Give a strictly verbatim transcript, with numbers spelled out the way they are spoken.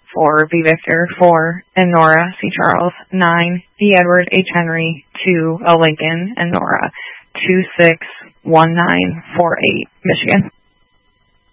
four, V Victor, four, and Nora C. Charles, nine, E. Edward H. Henry, two, L. Lincoln, and Nora, two six one nine four eight, Michigan.